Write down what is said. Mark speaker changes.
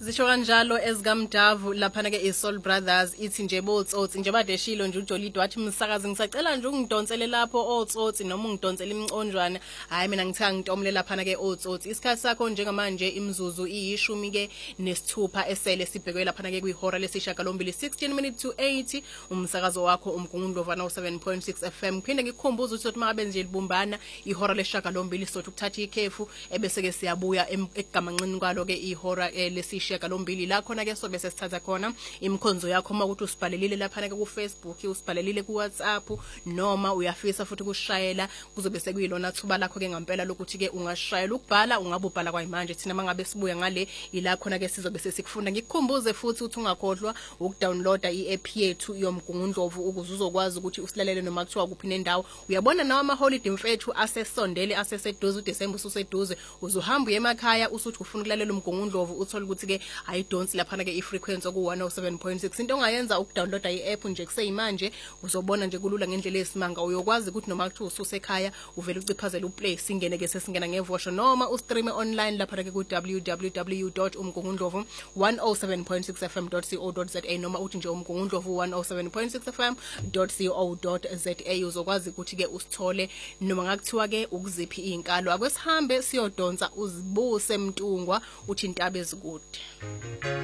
Speaker 1: Zisho kanjalo ezikamdavu laphana ke iSoul Brothers ithi nje botsotsi nje badeshilo nje uJolide wathi umsakazi ngisacela nje ungidonsele lapho otsotsi noma ungidonsele imconjwana hayi mina ngithanga ngitomle laphana ke otsotsi isikhathi sakho njengamanje imzuzu iyishumi ke nesithupha esele sibhekwe laphana ke kwihora lesishagalombili 16 minutes to 8 umsakazo wakho umgungundlovu no 7.6 FM phinde ngikukhumbuza ukuthi mangabe nje libumbana ihora lesishagalombili sothi ukuthatha ikhefu ebese ke siyabuya egamanqini kwalo ke ihora lesishagalombili la khona ke sobe sesithatha khona imkhonzo yakho makuthi usibhalelile laphana ke ku Facebook usibhalelile ku WhatsApp noma uyafisa futhi kushayela kuzobe sekuyilona thuba lakho ke ngempela lokuthi ke ungashayela ukubhala ungabubhala kwayimanje thina mangabe sibuya ngale ila khona ke sizobe sesikufunda ngikukhumbuze futhi uthi ungakhohlwa ukudownloada i-app yethu yomgungundlovu ukuze uzokwazi ukuthi usilalele noma kuthiwa kuphi nendawo uyabona nawo ama holiday mfethu asesondele aseseduze uDecember ususeduze uzohamba emakhaya usuthi ufuna ukulalela umgungundlovu uthola ukuthi ke ayidonsi laphana ke ifrequency ku 107.6 into ongayenza ukudownloada i-app nje kuseyimanje uzobona nje kulula ngendlela esimanga uyokwazi ukuthi noma kuthiwa ususekhaya uvele uciphazela uplay singene ke sesingena ngevosho noma ustream online laphana ke ku www.umgungundlovu107.6fm.co.za noma uthi nje umgungundlovu 107.6fm.co.za uzokwazi ukuthi ke usithole noma ngakuthiwa ke ukuziphi izinkalo akwesihambe siyodonsa uzibuse mntungwa uthi intaba ezikude